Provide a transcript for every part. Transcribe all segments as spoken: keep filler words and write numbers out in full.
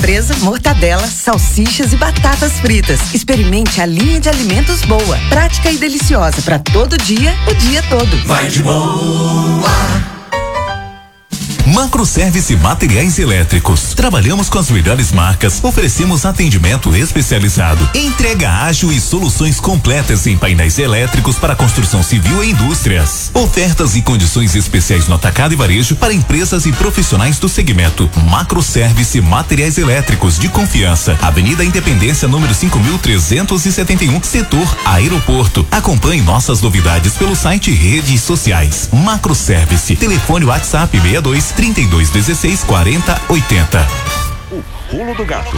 calabresa, mortadela, salsichas e batatas fritas. Experimente a linha de alimentos Boa. Prática e deliciosa para todo dia, o dia todo. Vai de Boa. Macroservice Materiais Elétricos. Trabalhamos com as melhores marcas, oferecemos atendimento especializado, entrega ágil e soluções completas em painéis elétricos para construção civil e indústrias. Ofertas e condições especiais no atacado e varejo para empresas e profissionais do segmento. Macroservice Materiais Elétricos de confiança. Avenida Independência, número cinco mil trezentos e setenta e um, setor Aeroporto. Acompanhe nossas novidades pelo site e redes sociais. Macroservice. Telefone WhatsApp seis dois, trinta e dois, dezesseis, quarenta, oitenta. O pulo do gato.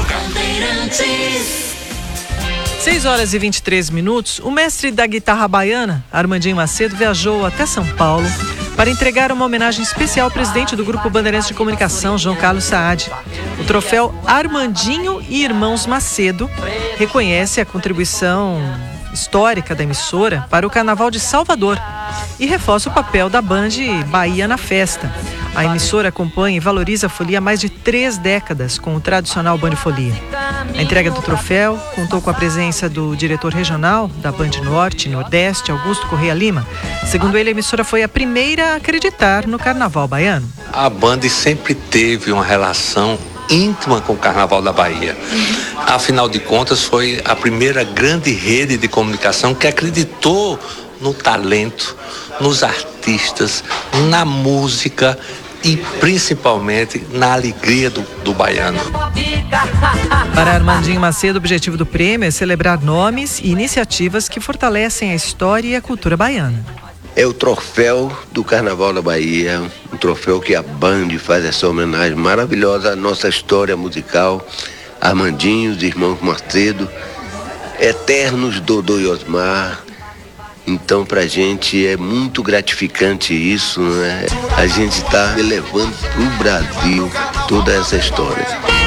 seis horas e vinte e três minutos, o mestre da guitarra baiana, Armandinho Macedo, viajou até São Paulo para entregar uma homenagem especial ao presidente do Grupo Bandeirantes de Comunicação, João Carlos Saad. O troféu Armandinho e Irmãos Macedo reconhece a contribuição histórica da emissora para o Carnaval de Salvador e reforça o papel da Band Bahia na festa. A emissora acompanha e valoriza a folia há mais de três décadas com o tradicional Band Folia. A entrega do troféu contou com a presença do diretor regional da Band Norte e Nordeste, Augusto Correia Lima. Segundo ele, a emissora foi a primeira a acreditar no Carnaval baiano. A Band sempre teve uma relação íntima com o Carnaval da Bahia. Afinal de contas, foi a primeira grande rede de comunicação que acreditou no talento, nos artistas, na música e principalmente na alegria do, do baiano. Para Armandinho Macedo, o objetivo do prêmio é celebrar nomes e iniciativas que fortalecem a história e a cultura baiana. É o troféu do Carnaval da Bahia, um troféu que a Band faz essa homenagem maravilhosa à nossa história musical. Armandinho, os irmãos Macedo, eternos Dodô e Osmar. Então, pra gente é muito gratificante isso, né? A gente está elevando pro Brasil toda essa história.